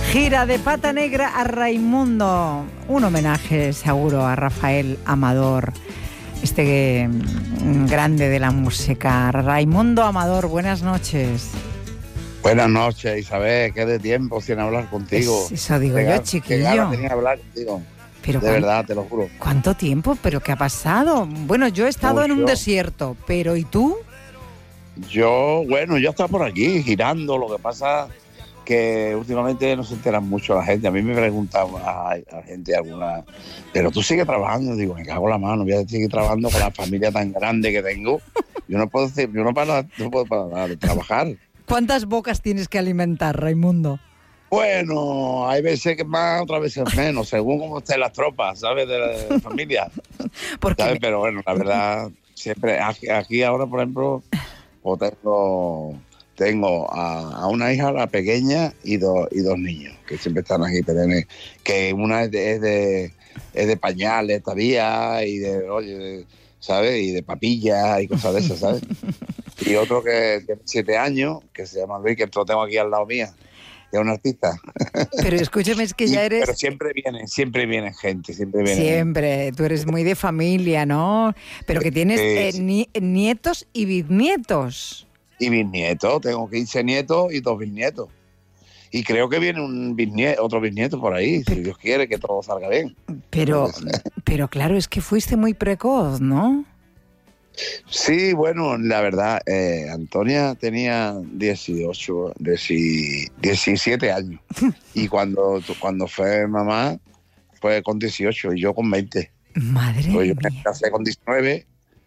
Gira de Pata Negra a Raimundo. Un homenaje seguro a Rafael Amador, este grande de la música. Raimundo Amador, buenas noches. Buenas noches, Isabel. Qué de tiempo sin hablar contigo. Eso digo yo, chiquillo. Qué ganas tenía de hablar contigo. Pero de verdad, te lo juro. ¿Cuánto tiempo? ¿Pero qué ha pasado? Bueno, yo he estado en un desierto, pero ¿y tú? Yo he estado por aquí girando. Lo que pasa que últimamente no se enteran mucho la gente. A mí me preguntan a gente alguna, pero tú sigues trabajando. Digo, me cago en la mano, voy a seguir trabajando con la familia tan grande que tengo. Yo no puedo parar de trabajar. ¿Cuántas bocas tienes que alimentar, Raimundo? Bueno, hay veces que más, otras veces menos, según cómo estén las tropas, ¿sabes? De la familia. ¿Sabes? Pero bueno, la verdad, siempre, aquí ahora, por ejemplo, pues tengo a una hija, la pequeña, y dos niños, que siempre están aquí, que una es de pañales todavía, y ¿sabes? Y de papillas y cosas de esas, ¿sabes? Y otro que tiene 7 años, que se llama Luis, que lo tengo aquí al lado mía, que es un artista. Pero escúchame, es que ya eres... Pero siempre viene gente, Siempre, tú eres muy de familia, ¿no? Pero que tienes nietos y bisnietos. Y bisnietos, tengo 15 nietos y 2 bisnietos. Y creo que viene otro bisnieto por ahí, si Dios quiere que todo salga bien. Pero claro, es que fuiste muy precoz, ¿no? Sí, bueno, la verdad, Antonia tenía 17 años. Y cuando fue mamá, fue con 18 y yo con 20. Madre mía. Yo me casé con 19.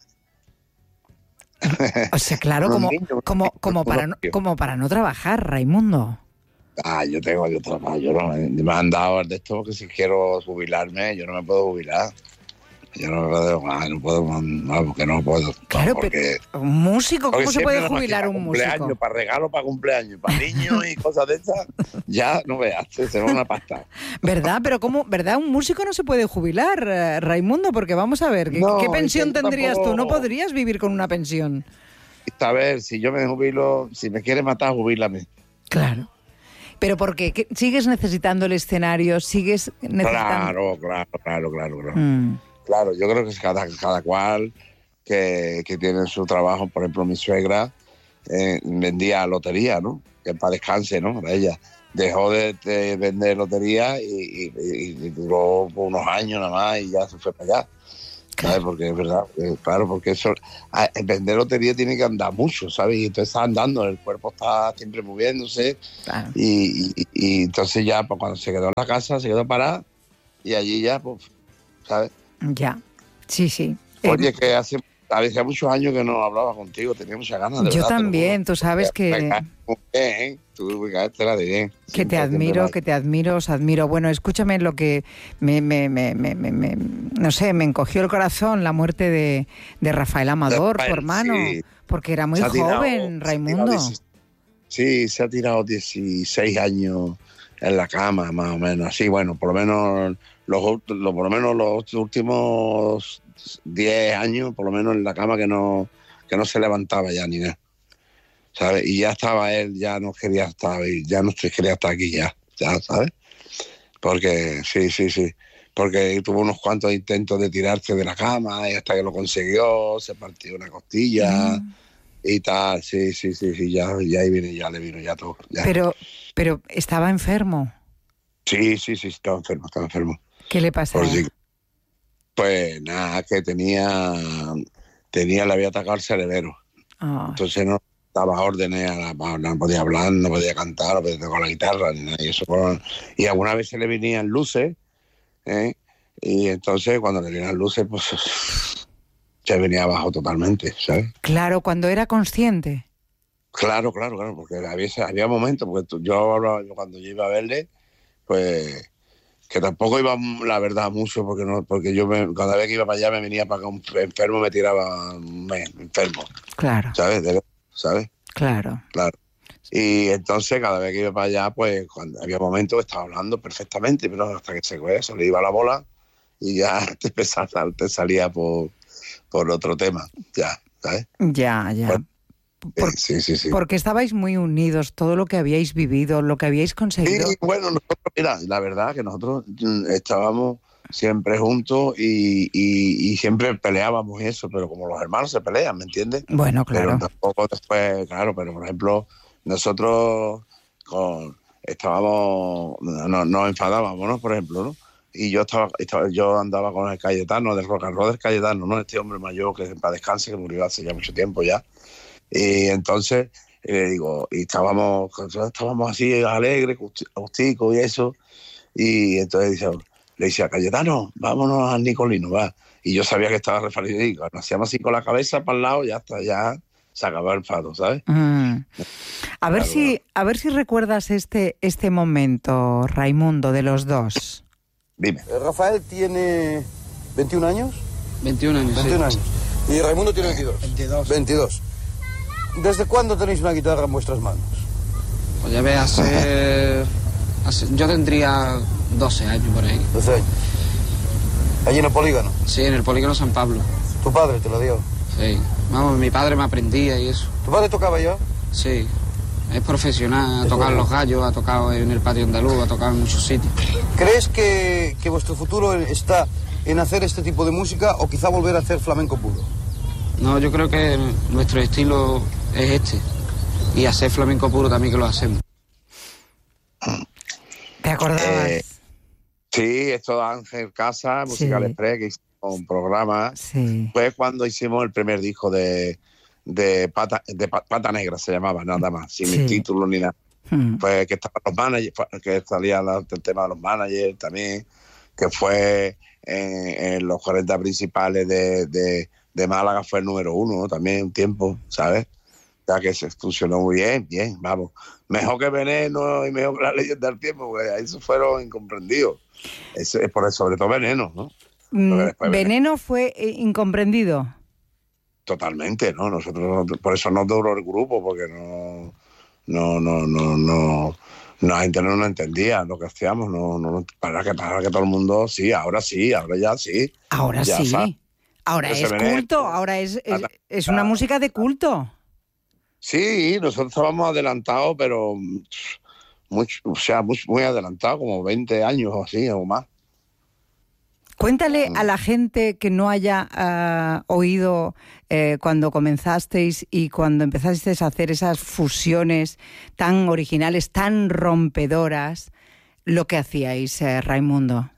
O sea, claro, como para no trabajar, Raimundo. Yo trabajo, me han dado de esto que si quiero jubilarme, yo no me puedo jubilar. Yo no puedo. Claro, pero un músico, ¿cómo se puede jubilar un músico? Para regalo, para cumpleaños, para niños y cosas de esas, ya no veas, se va una pasta. ¿Verdad? Pero ¿verdad? Un músico no se puede jubilar, Raimundo, porque vamos a ver, ¿qué pensión tendrías tú? ¿No podrías vivir con una pensión? A ver, si yo me jubilo, si me quieres matar, jubílame. Claro. ¿Pero por qué? ¿Sigues necesitando el escenario? ¿Sigues necesitando...? Claro. Claro, yo creo que es cada cual que tiene su trabajo. Por ejemplo, mi suegra vendía lotería, ¿no? Que para descanse, ¿no? Ella dejó de vender lotería y duró unos años nada más y ya se fue para allá. ¿Sabes? Porque es verdad, claro, porque eso, vender lotería tiene que andar mucho, ¿sabes? Y entonces está andando, el cuerpo está siempre moviéndose. Claro. Y entonces ya, pues, cuando se quedó en la casa, se quedó parada y allí ya, pues, ¿sabes? Ya, sí. Oye, que hace muchos años que no hablaba contigo, tenía muchas ganas de Yo verdad, también, tú sabes que... Tú caíste la de bien. Que te admiro, os admiro. Bueno, escúchame lo que no sé, me encogió el corazón la muerte de Rafael Amador, tu hermano, sí, porque era muy joven, Raimundo. Sí, se ha tirado 16 años en la cama, más o menos. Así, bueno, por lo menos los últimos 10 años, por lo menos en la cama que no se levantaba ya ni nada. ¿Sabes? Y ya estaba él, ya no quería estar aquí ya, ¿sabes? Porque sí. Porque tuvo unos cuantos intentos de tirarse de la cama y hasta que lo consiguió, se partió una costilla y tal. Sí, ya ahí le vino ya todo. Ya. Pero estaba enfermo. Sí, estaba enfermo. ¿Qué le pasaba? Pues nada, que le había atacado el cerebro. Oh. Entonces no daba órdenes, no podía hablar, no podía cantar, no podía tocar la guitarra, ni nada. Y algunas veces le venían luces, y entonces cuando le venían luces, pues se venía abajo totalmente, ¿sabes? Claro, cuando era consciente. Claro, porque había momentos, porque cuando yo iba a verle, pues que tampoco iba, la verdad, mucho, porque cada vez que iba para allá me venía para acá enfermo, me tiraba enfermo. Claro. ¿Sabes? Claro. Y entonces cada vez que iba para allá, pues cuando había momentos que estaba hablando perfectamente, pero hasta que se le iba la bola y ya te salía por otro tema, ya, ¿sabes? Ya. Sí. Porque estabais muy unidos, todo lo que habíais vivido, lo que habíais conseguido. Sí, bueno, nosotros, mira, la verdad que nosotros estábamos siempre juntos y siempre peleábamos eso, pero como los hermanos se pelean, ¿me entiendes? Bueno, claro. Pero tampoco después, claro, pero por ejemplo, nosotros nos enfadábamos, ¿no? Por ejemplo, ¿no? Y yo andaba con el Cayetano, del rock and roll del Cayetano, ¿no? Este hombre mayor que para descanse, que murió hace ya mucho tiempo ya. Y entonces, digo, y estábamos así alegres, agusticos y eso. Y entonces le decía, Cayetano, vámonos al Nicolino, va. Y yo sabía que estaba referido y nos hacíamos así con la cabeza para el lado y ya está, ya se acabó el fado, ¿sabes? A ver si recuerdas este momento, Raimundo, de los dos. Dime. Rafael tiene 21 años. 21 años, 21 años. Y Raimundo tiene 22. 22. ¿Desde cuándo tenéis una guitarra en vuestras manos? Pues ya ves, yo tendría 12 años por ahí. 12 años. ¿Allí en el polígono? Sí, en el polígono San Pablo. ¿Tu padre te lo dio? Sí. Vamos, mi padre me aprendía y eso. ¿Tu padre tocaba ya? Sí. Es profesional, ha tocado en Los Gallos, ha tocado en el Patio Andaluz, ha tocado en muchos sitios. ¿Crees que vuestro futuro está en hacer este tipo de música o quizá volver a hacer flamenco puro? No, yo creo que nuestro estilo es este. Y hacer flamenco puro también que lo hacemos. ¿Te acordabas? Sí, esto de Ángel Casa, Musical Express, que hicimos un programa. Sí. Fue cuando hicimos el primer disco de Pata Negra, se llamaba, nada más, sin el título ni nada. Pues que estaban los managers, que salía el tema de los managers también, que fue en los 40 principales de Málaga, fue el número 1, ¿no? También un tiempo, ¿sabes? Ya que se funcionó muy bien, vamos. Mejor que Veneno y mejor que La Leyenda del Tiempo, porque esos fueron incomprendidos. Sobre todo Veneno, ¿no? Veneno fue incomprendido. Totalmente, ¿no? Nosotros, por eso no duró el grupo, porque la gente no entendía lo que hacíamos, para que todo el mundo, ahora ya sí. Ahora ya sí. Ahora es culto, ahora es una música de culto. Sí, nosotros estábamos adelantados, pero muy adelantados, como 20 años o así, o más. Cuéntale a la gente que no haya oído cuando comenzasteis y cuando empezasteis a hacer esas fusiones tan originales, tan rompedoras, lo que hacíais, Raimundo.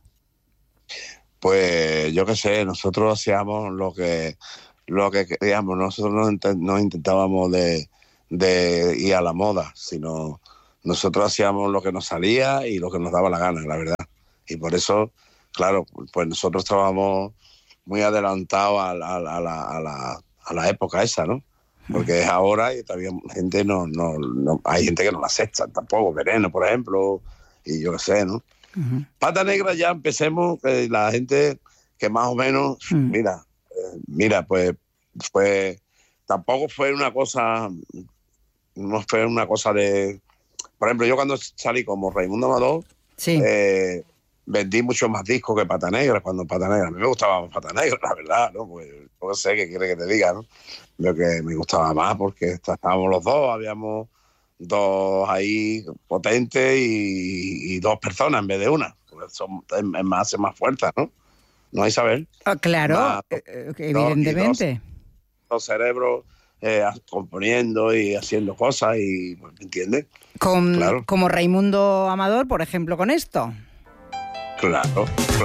Pues yo qué sé, nosotros hacíamos lo que queríamos, nosotros no intentábamos de ir a la moda, sino nosotros hacíamos lo que nos salía y lo que nos daba la gana, la verdad. Y por eso, claro, pues nosotros estábamos muy adelantados a la época esa, ¿no? Porque es ahora y todavía gente no hay gente que no la acepta tampoco, Veneno, por ejemplo, y yo qué sé, ¿no? Uh-huh. Pata Negra ya empecemos, la gente que más o menos, mira, pues tampoco fue una cosa, no fue una cosa de, por ejemplo, yo cuando salí como Raimundo Amador, vendí mucho más discos que Pata Negra, cuando Pata Negra, a mí me gustaba más Pata Negra, la verdad, ¿no? Pues no sé qué quiere que te diga, ¿no? Lo que me gustaba más porque estábamos los dos, habíamos dos ahí potentes y dos personas en vez de una. Es más fuerza, ¿no? ¿No, Isabel? Claro, evidentemente. Dos cerebros componiendo y haciendo cosas y, ¿me entiendes? Claro. Como Raimundo Amador, por ejemplo, con esto. Claro.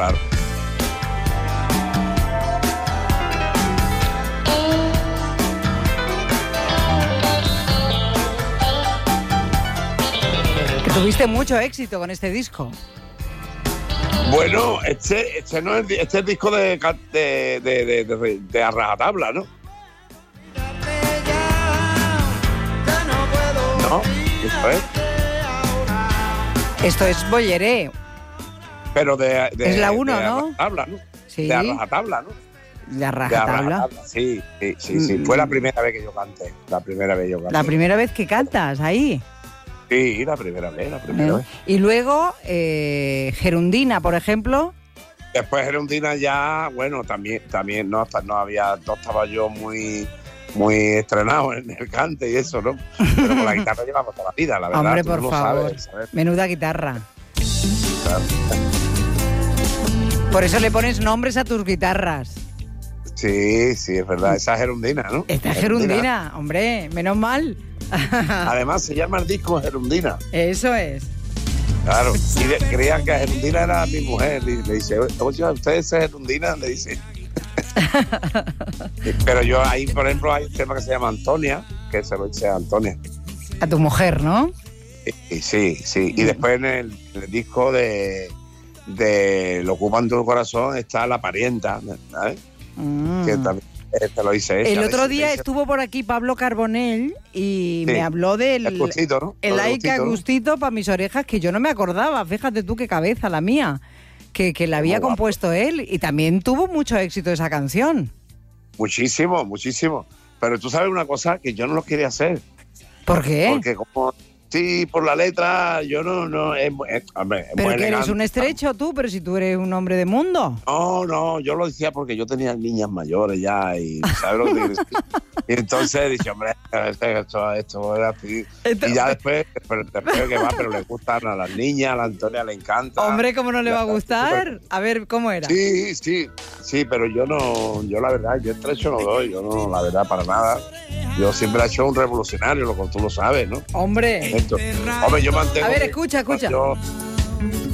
Tuviste mucho éxito con este disco. Bueno, este es el disco de A Rajatabla, ¿no? No, esto es. Esto es Bolleré. Pero es la 1, ¿no? Rajatabla, ¿no? Sí. De A Rajatabla, ¿no? De A Rajatabla. Sí. Fue la primera vez que yo canté. La primera vez que cantas ahí. Sí, la primera vez. Y luego, Gerundina, por ejemplo. Después Gerundina ya, bueno, también no estaba yo muy muy estrenado en el cante y eso, ¿no? Pero con la guitarra llevamos toda la vida, la verdad. Hombre, tú por lo favor. sabes. Menuda guitarra. Claro. Por eso le pones nombres a tus guitarras. Sí, es verdad. Esa es Gerundina, ¿no? Esta es Gerundina, hombre, menos mal. Además, se llama el disco Gerundina. Eso es. Claro. Y creían que Gerundina era mi mujer. Y le dice, oye, ¿usted es Gerundina? Le dice. Pero yo ahí, por ejemplo, hay un tema que se llama Antonia, que se lo dice a Antonia. A tu mujer, ¿no? Y sí. Y después en el disco de Lo ocupan tu corazón está La parienta, ¿sabes? Que también te lo dice ella. El otro día estuvo por aquí Pablo Carbonell y me habló del el gustito, ¿no? el ay que gustito para mis orejas, que yo no me acordaba. Fíjate tú qué cabeza la mía, que la había compuesto él, y también tuvo mucho éxito esa canción. Muchísimo. Pero tú sabes una cosa, que yo no lo quería hacer. ¿Por qué? Porque como... Sí, por la letra, yo no hombre, pero que eres elegante. un estrecho tú, pero si tú eres un hombre de mundo. No, yo lo decía porque yo tenía niñas mayores ya y ¿sabes lo que te quiero decir? Y entonces dije, hombre, esto era así. Y ya después que va, pero le gustan a las niñas, a la Antonia le encanta. Hombre, ¿cómo no le va a gustar? A ver, ¿cómo era? Sí, pero yo la verdad, yo estrecho no doy, yo no, la verdad, para nada. Yo siempre he hecho un revolucionario, tú lo sabes, ¿no? Hombre. Hombre, yo mantengo... A ver, escucha. Yo,